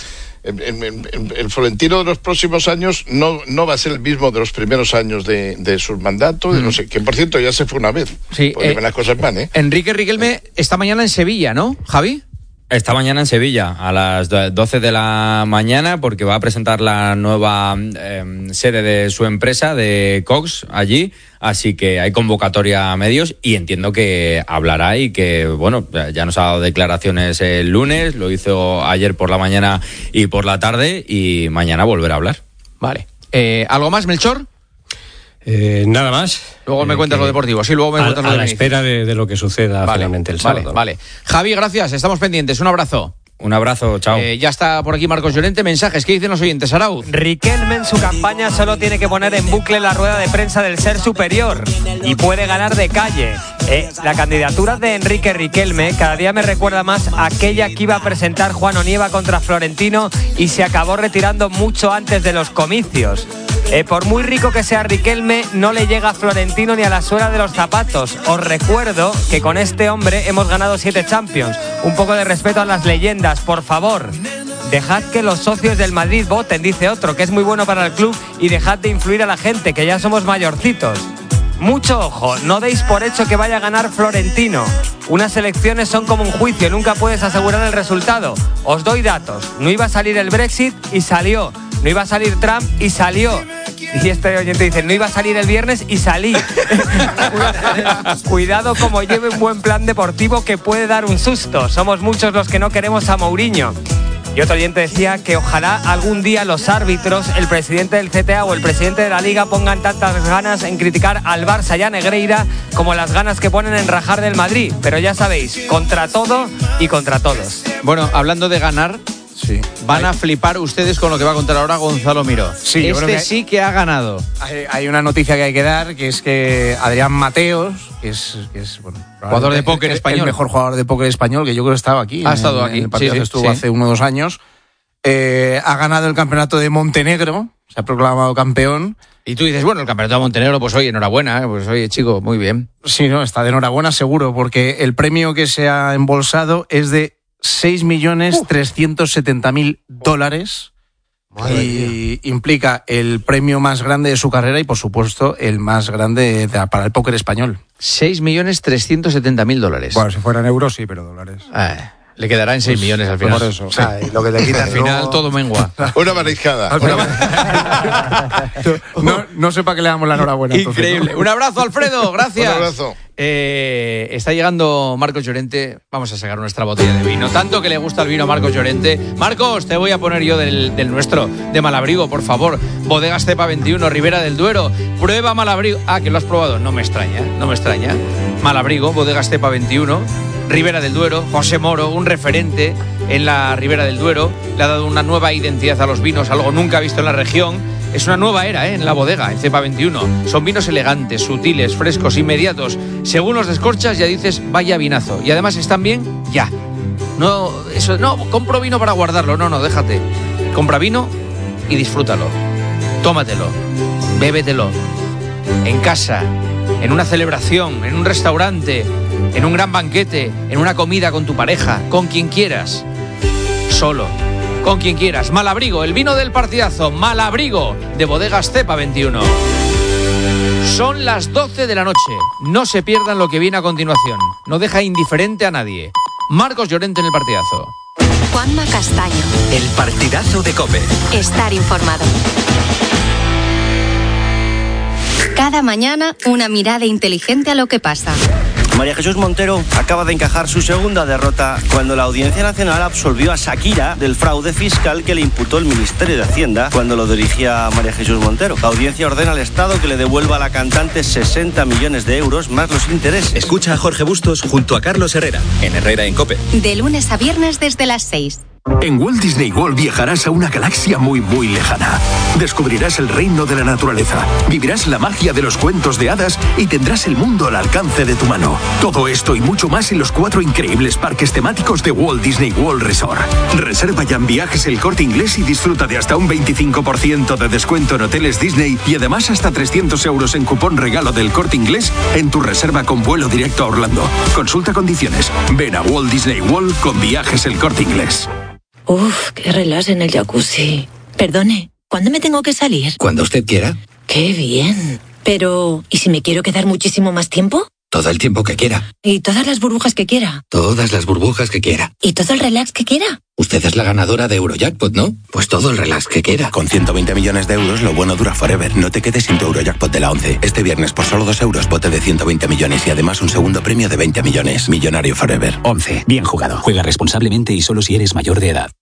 el Florentino de los próximos años no va a ser el mismo de los primeros años de su mandato, de no sé, que por cierto ya se fue una vez. Sí, porque las cosas van, Enrique Riquelme esta mañana en Sevilla, ¿no, Javi? Esta mañana en Sevilla, a las 12 de la mañana, porque va a presentar la nueva sede de su empresa, de Cox, allí. Así que hay convocatoria a medios y entiendo que hablará y que, bueno, ya nos ha dado declaraciones el lunes, lo hizo ayer por la mañana y por la tarde, y mañana volverá a hablar. Vale. ¿Algo más, Melchor? Nada más. Luego me cuentas lo deportivo. Sí, luego me cuentas lo a la espera de lo que suceda finalmente el sábado. Vale. Javi, gracias. Estamos pendientes. Un abrazo. Un abrazo, chao. Ya está por aquí Marcos Llorente. Mensajes. ¿Qué dicen los oyentes, Arauz? Riquelme en su campaña solo tiene que poner en bucle la rueda de prensa del ser superior y puede ganar de calle. La candidatura de Enrique Riquelme cada día me recuerda más a aquella que iba a presentar Juan Onieva contra Florentino y se acabó retirando mucho antes de los comicios. Por muy rico que sea Riquelme, no le llega a Florentino ni a la suela de los zapatos. Os recuerdo que con este hombre hemos ganado 7 Champions. Un poco de respeto a las leyendas, por favor. Dejad que los socios del Madrid voten, dice otro, que es muy bueno para el club, y dejad de influir a la gente, que ya somos mayorcitos. Mucho ojo, no deis por hecho que vaya a ganar Florentino. Unas elecciones son como un juicio, nunca puedes asegurar el resultado. Os doy datos. No iba a salir el Brexit y salió. No iba a salir Trump y salió. Y este oyente dice, no iba a salir el viernes y salí. Cuidado como lleve un buen plan deportivo que puede dar un susto. Somos muchos los que no queremos a Mourinho. Y otro oyente decía que ojalá algún día los árbitros, el presidente del CTA o el presidente de la Liga pongan tantas ganas en criticar al Barça y a Negreira como las ganas que ponen en rajar del Madrid. Pero ya sabéis, contra todo y contra todos. Bueno, hablando de ganar, sí, van a flipar ustedes con lo que va a contar ahora Gonzalo Miró. Sí, sí que ha ganado. Hay una noticia que hay que dar, que es que Adrián Mateos, que es bueno, jugador de póker español, el mejor jugador de póker español, que yo creo que estaba aquí. Ha estado aquí. En el partido que estuvo hace 1 o 2 años. Ha ganado el campeonato de Montenegro, se ha proclamado campeón. Y tú dices, bueno, el campeonato de Montenegro, pues oye, enhorabuena, pues oye, chico, muy bien. Sí, no, está de enhorabuena seguro, porque el premio que se ha embolsado es de $6.370.000 y implica el premio más grande de su carrera y, por supuesto, el más grande para el póker español. $6.370.000. Bueno, si fueran euros sí, pero dólares. Le quedará en 6 millones al final. Por eso. Sí. Y lo que te quitan al final todo mengua. Una mariscada. No sé para qué le damos la enhorabuena. Increíble. Entonces, ¿no? Un abrazo, Alfredo. Gracias. Un abrazo. Está llegando Marcos Llorente. Vamos a sacar nuestra botella de vino. Tanto que le gusta el vino a Marcos Llorente. Marcos, te voy a poner yo del nuestro, de Malabrigo, por favor. Bodegas Cepa 21, Ribera del Duero. Prueba Malabrigo. Que lo has probado. No me extraña. Malabrigo, Bodegas Cepa 21. Ribera del Duero, José Moro, un referente en la Ribera del Duero, le ha dado una nueva identidad a los vinos, algo nunca visto en la región. Es una nueva era en la bodega, en Cepa 21. Son vinos elegantes, sutiles, frescos, inmediatos. Según los descorchas ya dices, vaya vinazo. Y además están bien, ya. No, compro vino para guardarlo. No, déjate. Compra vino y disfrútalo. Tómatelo, bébetelo. En casa, en una celebración, en un restaurante, en un gran banquete, en una comida con tu pareja, con quien quieras, solo, con quien quieras. Malabrigo, el vino del partidazo, Malabrigo, de Bodegas Cepa 21. Son las 12 de la noche, no se pierdan lo que viene a continuación, no deja indiferente a nadie. Marcos Llorente en el partidazo. Juanma Castaño. El partidazo de COPE. Estar informado. Cada mañana, una mirada inteligente a lo que pasa. María Jesús Montero acaba de encajar su segunda derrota cuando la Audiencia Nacional absolvió a Shakira del fraude fiscal que le imputó el Ministerio de Hacienda cuando lo dirigía María Jesús Montero. La audiencia ordena al Estado que le devuelva a la cantante 60 millones de euros más los intereses. Escucha a Jorge Bustos junto a Carlos Herrera, en Herrera en COPE. De lunes a viernes desde las 6. En Walt Disney World viajarás a una galaxia muy, muy lejana. Descubrirás el reino de la naturaleza, vivirás la magia de los cuentos de hadas y tendrás el mundo al alcance de tu mano. Todo esto y mucho más en los 4 increíbles parques temáticos de Walt Disney World Resort. Reserva ya en Viajes El Corte Inglés y disfruta de hasta un 25% de descuento en hoteles Disney y además hasta 300 euros en cupón regalo del Corte Inglés en tu reserva con vuelo directo a Orlando. Consulta condiciones. Ven a Walt Disney World con Viajes El Corte Inglés. Uf, qué relax en el jacuzzi. Perdone, ¿cuándo me tengo que salir? Cuando usted quiera. Qué bien. Pero, ¿y si me quiero quedar muchísimo más tiempo? Todo el tiempo que quiera. ¿Y todas las burbujas que quiera? Todas las burbujas que quiera. ¿Y todo el relax que quiera? Usted es la ganadora de Eurojackpot, ¿no? Pues todo el relax que quiera. Con 120 millones de euros, lo bueno dura forever. No te quedes sin tu Eurojackpot de la 11. Este viernes, por solo 2 euros, bote de 120 millones y además un segundo premio de 20 millones. Millonario forever. 11. Bien jugado. Juega responsablemente y solo si eres mayor de edad.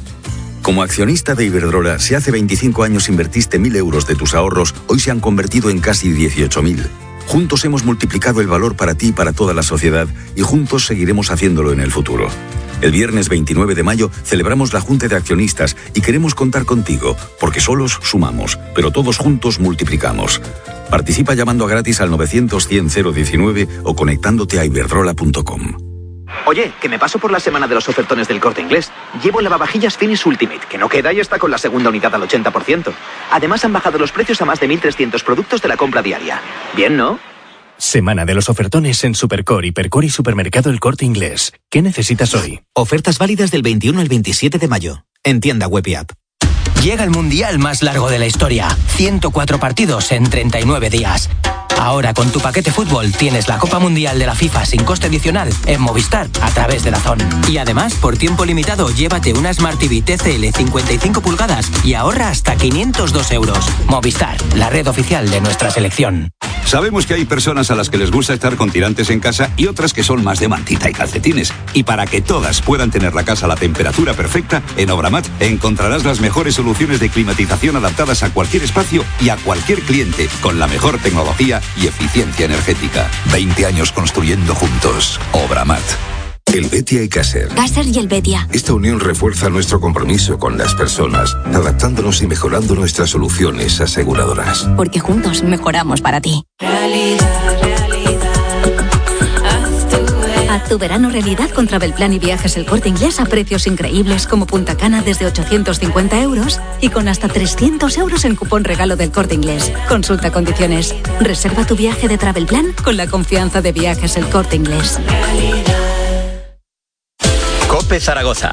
Como accionista de Iberdrola, si hace 25 años invertiste 1.000 euros de tus ahorros, hoy se han convertido en casi 18.000. Juntos hemos multiplicado el valor para ti y para toda la sociedad y juntos seguiremos haciéndolo en el futuro. El viernes 29 de mayo celebramos la Junta de Accionistas y queremos contar contigo, porque solos sumamos, pero todos juntos multiplicamos. Participa llamando gratis al 900-100-019 o conectándote a iberdrola.com. Oye, que me paso por la semana de los ofertones del Corte Inglés. Llevo el lavavajillas Finish Ultimate, que no queda y está con la segunda unidad al 80%. Además han bajado los precios a más de 1.300 productos de la compra diaria. Bien, ¿no? Semana de los ofertones en Supercore, Hipercore y Supermercado El Corte Inglés. ¿Qué necesitas hoy? Ofertas válidas del 21 al 27 de mayo. En tienda web y app. Llega el mundial más largo de la historia. 104 partidos en 39 días. Ahora con tu paquete fútbol tienes la Copa Mundial de la FIFA sin coste adicional en Movistar a través de DAZN. Y además, por tiempo limitado, llévate una Smart TV TCL 55 pulgadas y ahorra hasta 502 euros. Movistar, la red oficial de nuestra selección. Sabemos que hay personas a las que les gusta estar con tirantes en casa y otras que son más de mantita y calcetines. Y para que todas puedan tener la casa a la temperatura perfecta, en Obramat encontrarás las mejores soluciones de climatización adaptadas a cualquier espacio y a cualquier cliente, con la mejor tecnología y eficiencia energética. 20 años construyendo juntos. Obramat. El Betia y Caser. Caser y el Betia. Esta unión refuerza nuestro compromiso con las personas, adaptándonos y mejorando nuestras soluciones aseguradoras. Porque juntos mejoramos para ti. Haz tu verano realidad con Travelplan y Viajes El Corte Inglés a precios increíbles como Punta Cana desde 850 euros y con hasta 300 euros en cupón regalo del Corte Inglés. Consulta condiciones. Reserva tu viaje de Travelplan con la confianza de Viajes El Corte Inglés. COPE Zaragoza.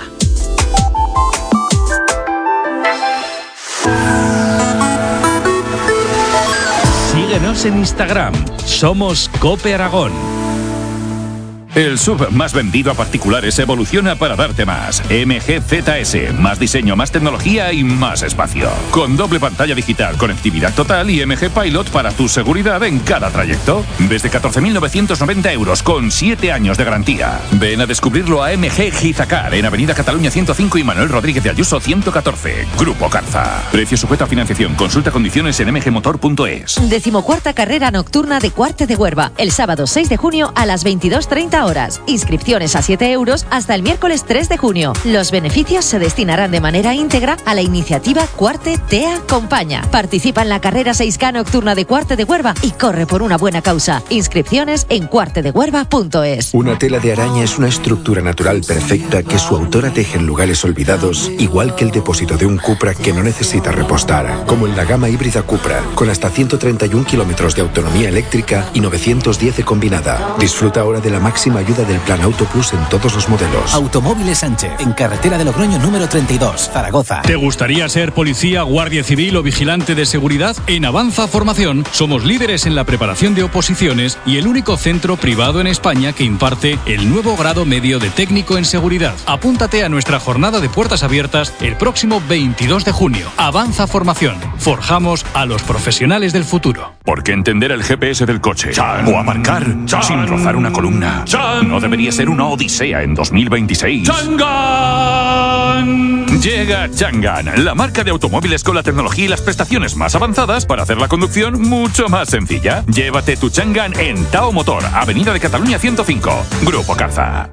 Síguenos en Instagram. Somos COPE Aragón. El SUV más vendido a particulares evoluciona para darte más. MG ZS, más diseño, más tecnología y más espacio. Con doble pantalla digital, conectividad total y MG Pilot para tu seguridad en cada trayecto. Desde 14.990 euros con 7 años de garantía. Ven a descubrirlo a MG Gizacar en Avenida Cataluña 105 y Manuel Rodríguez de Ayuso 114. Grupo Carza. Precio sujeto a financiación. Consulta condiciones en mgmotor.es. 14ª carrera nocturna de Cuarte de Huerva. El sábado 6 de junio a las 22:30 horas. Inscripciones a 7 euros hasta el miércoles 3 de junio. Los beneficios se destinarán de manera íntegra a la iniciativa Cuarte te acompaña. Participa en la carrera 6K nocturna de Cuarte de Huerva y corre por una buena causa. Inscripciones en cuartedehuerva.es. Una tela de araña es una estructura natural perfecta que su autora teje en lugares olvidados, igual que el depósito de un Cupra que no necesita repostar, como en la gama híbrida Cupra, con hasta 131 kilómetros de autonomía eléctrica y 910 de combinada. Disfruta ahora de la máxima máxima ayuda del Plan Auto Plus en todos los modelos. Automóviles Sánchez, en carretera de Logroño número 32, Zaragoza. ¿Te gustaría ser policía, guardia civil o vigilante de seguridad? En Avanza Formación somos líderes en la preparación de oposiciones y el único centro privado en España que imparte el nuevo grado medio de técnico en seguridad. Apúntate a nuestra jornada de puertas abiertas el próximo 22 de junio. Avanza Formación. Forjamos a los profesionales del futuro. Porque entender el GPS del coche o aparcar sin rozar una columna no debería ser una odisea en 2026. ¡Changan! Llega Changan, la marca de automóviles con la tecnología y las prestaciones más avanzadas para hacer la conducción mucho más sencilla. Llévate tu Changan en Tao Motor, Avenida de Cataluña 105, Grupo Carza.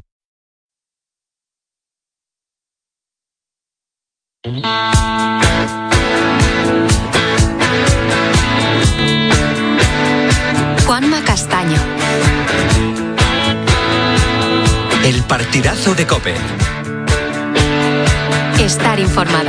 Juanma Castaño. El partidazo de COPE. Estar informado.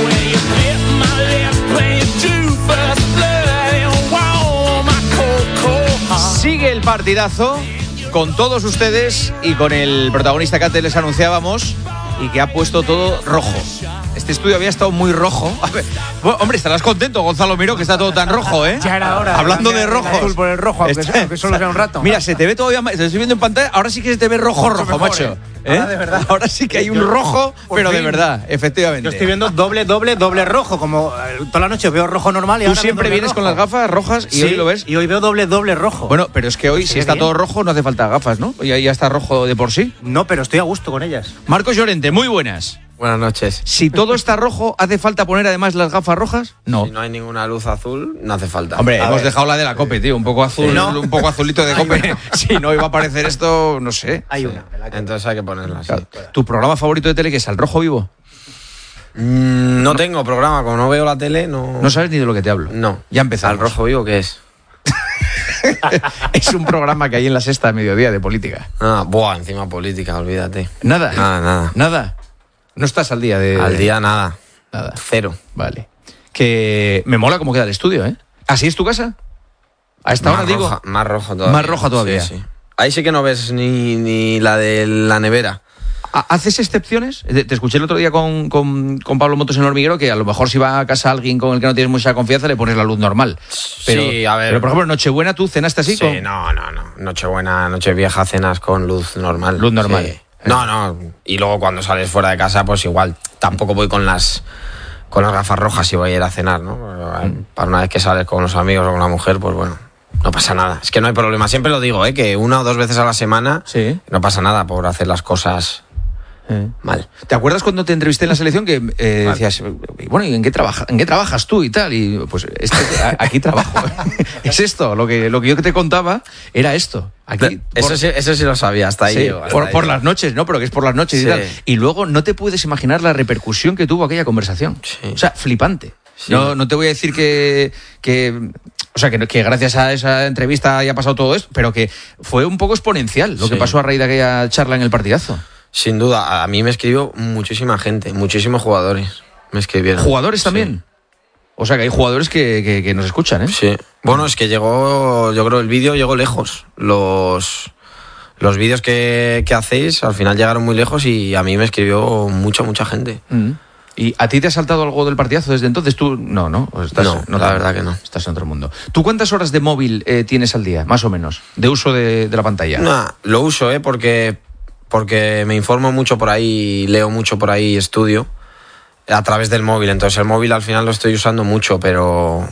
Sigue el partidazo con todos ustedes y con el protagonista que antes les anunciábamos y que ha puesto todo rojo. Este estudio había estado muy rojo. A ver, bueno, hombre, estarás contento, Gonzalo Miró, que está todo tan rojo, ¿eh? Ya era hora. Hablando de rojos. Azul por el rojo, aunque solo sea un rato. Mira, se te ve todavía más. Te estoy viendo en pantalla. Ahora sí que se te ve rojo, mejor, macho. Ahora de verdad. Ahora sí que hay un rojo, pero de verdad, efectivamente. Yo estoy viendo doble rojo, como toda la noche veo rojo normal y Tú ahora siempre vienes rojo. con las gafas rojas y sí, hoy lo ves. Y hoy veo doble rojo. Bueno, pero es que hoy, si está todo rojo, no hace falta gafas, ¿no? Ya está rojo de por sí. No, pero estoy a gusto con ellas. Marcos Llorente, muy buenas. Buenas noches. Si todo está rojo, ¿hace falta poner además las gafas rojas? No. Si no hay ninguna luz azul, no hace falta. Hombre, hemos dejado la de la COPE, tío. Un poco azul, Sí, ¿no? un poco azulito de COPE. Si no iba a aparecer esto, no sé. Hay una. Entonces hay que ponerla, sí. ¿Tu programa favorito de tele qué es? ¿Al Rojo Vivo? No tengo programa, como no veo la tele, no... No sabes ni de lo que te hablo. No. Ya empezamos. ¿Al Rojo Vivo qué es? Es un programa que hay en la Sexta a mediodía de política. Encima política, olvídate. ¿Nada? ¿Nada? ¿No estás al día de...? Al día nada. Nada. Cero. Vale. Que me mola cómo queda el estudio, ¿eh? ¿Así es tu casa? A esta hora, digo. Más rojo todavía. Más roja todavía. Sí. Ahí sí que no ves ni la de la nevera. ¿Haces excepciones? Te escuché el otro día con Pablo Motos en el Hormiguero que a lo mejor si va a casa alguien con el que no tienes mucha confianza le pones la luz normal. Pero, sí, a ver. Pero por ejemplo, Nochebuena, ¿tú cenaste así? Sí, no. Nochebuena, Nochevieja cenas con luz normal. Luz normal. Sí. No. Y luego cuando sales fuera de casa, pues igual. Tampoco voy con las gafas rojas si voy a ir a cenar, ¿no? Para una vez que sales con los amigos o con la mujer, pues bueno, no pasa nada. Es que no hay problema. Siempre lo digo, que 1 o 2 veces a la semana no pasa nada por hacer las cosas mal. ¿Te acuerdas cuando te entrevisté en la selección que decías, bueno, ¿y en qué trabajas tú y tal? Y pues aquí trabajo. Es esto, lo que yo te contaba era esto. Aquí, eso sí lo sabía, hasta ahí. Sí, yo, por las noches, ¿no? Pero que es por las noches y tal. Y luego no te puedes imaginar la repercusión que tuvo aquella conversación. Sí. O sea, flipante. Sí. No te voy a decir que gracias a esa entrevista haya pasado todo esto, pero que fue un poco exponencial lo que pasó a raíz de aquella charla en el partidazo. Sin duda, a mí me escribió muchísima gente, muchísimos jugadores me escribieron. ¿Jugadores también? O sea que hay jugadores que nos escuchan, ¿eh? Sí. Bueno, es que yo creo el vídeo llegó lejos. Los vídeos que hacéis al final llegaron muy lejos y a mí me escribió mucha gente. ¿Y a ti te ha saltado algo del partidazo desde entonces? Tú no, la verdad que no. Estás en otro mundo. ¿Tú cuántas horas de móvil tienes al día, más o menos, de uso de la pantalla? Lo uso, porque me informo mucho por ahí, leo mucho por ahí, estudio a través del móvil. Entonces el móvil al final lo estoy usando mucho, pero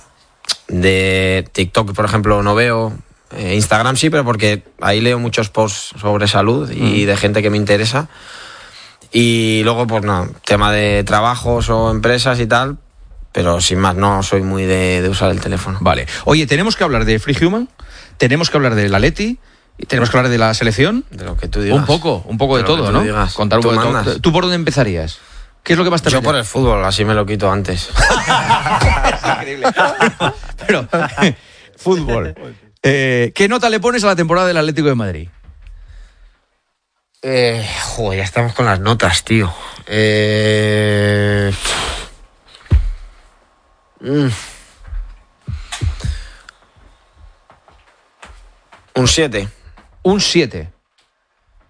de TikTok, por ejemplo, no veo. Instagram sí, pero porque ahí leo muchos posts sobre salud y de gente que me interesa. Y luego, pues tema de trabajos o empresas y tal, pero sin más, no soy muy de usar el teléfono. Vale. Oye, tenemos que hablar de Free Human, tenemos que hablar del Atleti, y tenemos que hablar de la selección. De lo que tú digas. Un poco de todo, ¿no? Digas. Contar un poco de todo. ¿Tú por dónde empezarías? ¿Qué es lo que más te Yo por el fútbol, así me lo quito antes. Es increíble. Pero, fútbol. ¿Qué nota le pones a la temporada del Atlético de Madrid? Ya estamos con las notas, tío. Un 7. Un 7.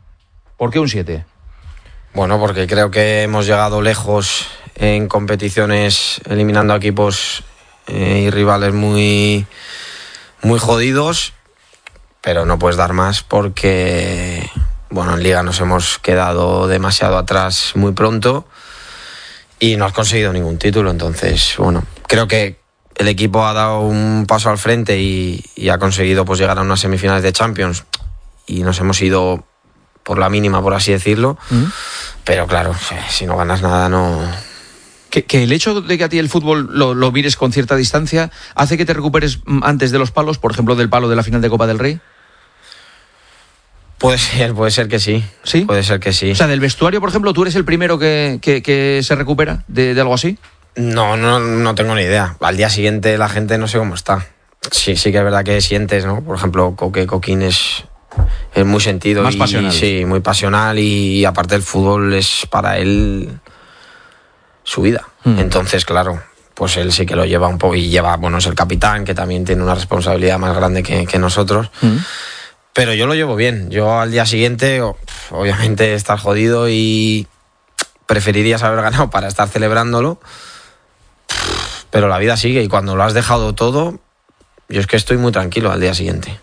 ¿Por qué un 7? Bueno, porque creo que hemos llegado lejos en competiciones eliminando a equipos y rivales muy, muy jodidos, pero no puedes dar más porque, bueno, en Liga nos hemos quedado demasiado atrás muy pronto y no has conseguido ningún título. Entonces, bueno, creo que el equipo ha dado un paso al frente y ha conseguido pues llegar a unas semifinales de Champions y nos hemos ido por la mínima, por así decirlo. Pero claro, si no ganas nada, no... Que el hecho de que a ti el fútbol lo mires con cierta distancia hace que te recuperes antes de los palos, por ejemplo, del palo de la final de Copa del Rey. Puede ser que sí. ¿Sí? Puede ser que sí. O sea, del vestuario, por ejemplo, ¿tú eres el primero que se recupera de algo así? No tengo ni idea. Al día siguiente la gente no sé cómo está. Sí que es verdad que sientes, ¿no? Por ejemplo, Coquín es muy sentido. Más pasional. Sí, muy pasional y aparte el fútbol es para él su vida. Entonces, claro, pues él sí que lo lleva un poco y es el capitán, que también tiene una responsabilidad más grande que nosotros. Pero yo lo llevo bien. Yo al día siguiente, obviamente, estar jodido y preferirías haber ganado para estar celebrándolo. Pero la vida sigue y cuando lo has dejado todo, yo es que estoy muy tranquilo al día siguiente.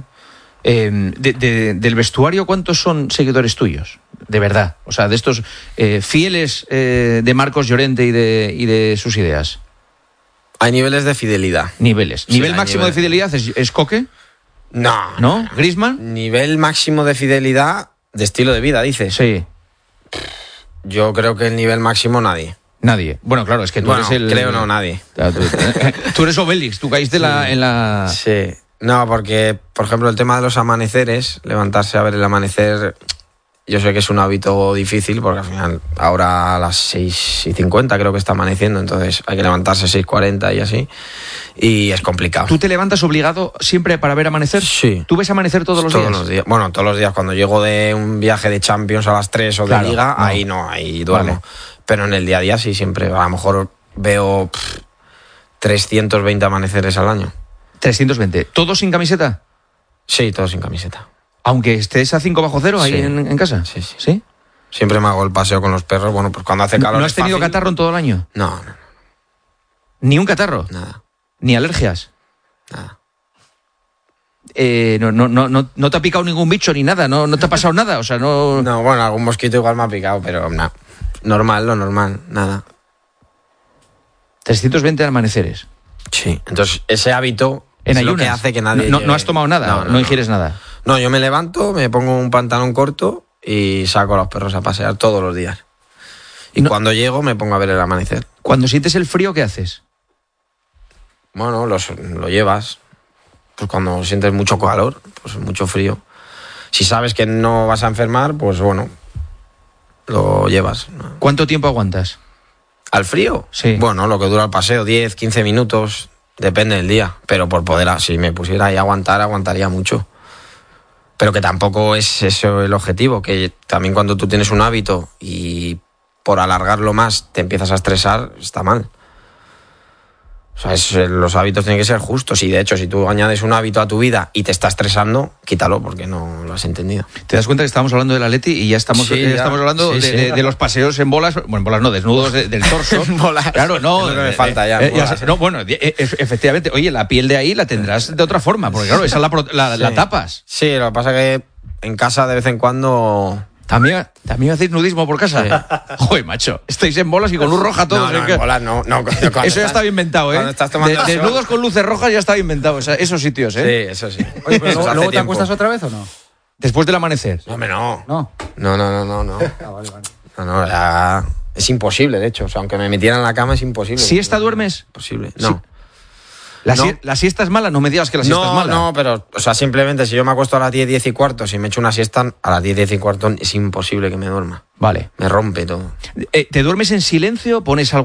Del vestuario, ¿cuántos son seguidores tuyos? De verdad. O sea, de estos fieles de Marcos Llorente y de sus ideas. Hay niveles de fidelidad. Niveles. Sí, ¿Nivel máximo de fidelidad es Coque? No. ¿Griezmann? Nivel máximo de fidelidad de estilo de vida, dices. Sí. Yo creo que el nivel máximo nadie. Nadie. Bueno, claro, es que tú eres el... nadie. Tú eres Obélix, tú caíste en la... Sí. No, porque, por ejemplo, el tema de los amaneceres, levantarse a ver el amanecer, yo sé que es un hábito difícil, porque al final, ahora a las 6:50 creo que está amaneciendo, entonces hay que levantarse 6:40 y así, y es complicado. ¿Tú te levantas obligado siempre para ver amanecer? Sí. ¿Tú ves amanecer todos los días? Todos los días. Bueno, todos los días. Cuando llego de un viaje de Champions a las 3 o de Liga, ahí duermo. Vale. Pero en el día a día sí, siempre. A lo mejor veo 320 amaneceres al año. 320. ¿Todos sin camiseta? Sí, todos sin camiseta. Aunque estés a 5 bajo cero ahí en casa. Sí. Siempre me hago el paseo con los perros. Bueno, pues cuando hace calor. ¿No has tenido catarro en todo el año? No. ¿Ni un catarro? Nada. ¿Ni alergias? Nada. No te ha picado ningún bicho ni nada, no te ha pasado nada, o sea, no... No, bueno, algún mosquito igual me ha picado, pero no. Lo normal, nada. 320 amaneceres. Sí, entonces ese hábito en es lo que hace que nadie... No has tomado nada, no ingieres nada. No, yo me levanto, me pongo un pantalón corto y saco a los perros a pasear todos los días. Y cuando llego me pongo a ver el amanecer. Cuando sientes el frío, ¿qué haces? Bueno, lo llevas. Pues cuando sientes mucho calor, pues mucho frío. Si sabes que no vas a enfermar, pues bueno, lo llevas. ¿Cuánto tiempo aguantas? ¿Al frío? Sí. Bueno, lo que dura el paseo, 10, 15 minutos, depende del día. Pero por poder, si me pusiera ahí a aguantar, aguantaría mucho. Pero que tampoco es eso el objetivo, que también cuando tú tienes un hábito y por alargarlo más te empiezas a estresar, está mal. O sea, los hábitos tienen que ser justos y de hecho si tú añades un hábito a tu vida y te está estresando, quítalo porque no lo has entendido. ¿Te das cuenta que estábamos hablando del Atleti y ya estamos hablando de los paseos en bolas? Bueno, en bolas no, desnudos del torso. Bolas. Claro, no. Es lo que me falta ya. No, bueno, efectivamente, oye, la piel de ahí la tendrás de otra forma, porque claro, esa la tapas. Sí, lo que pasa es que en casa de vez en cuando... ¿También hacéis nudismo por casa? Sí. Joder, macho, estáis en bolas y con luz roja todos. No, en bolas no. Eso ya estaba inventado, ¿eh? Desnudos con luces rojas ya estaba inventado, esos sitios, ¿eh? Sí, eso sí. Oye, pero ¿luego te acuestas otra vez o no? Después del amanecer. No, hombre, no. No. No. Vale. No, ya... Es imposible, de hecho. O sea, aunque me metieran en la cama es imposible. ¿Siesta duermes? Imposible. Sí. No. ¿La siesta es mala? No me digas que la siesta es mala. No, pero, o sea, simplemente si yo me acuesto a las 10, 10 y cuarto, si me echo una siesta, a las 10, 10 y cuarto es imposible que me duerma. Vale. Me rompe todo. ¿Te duermes en silencio? ¿Pones algo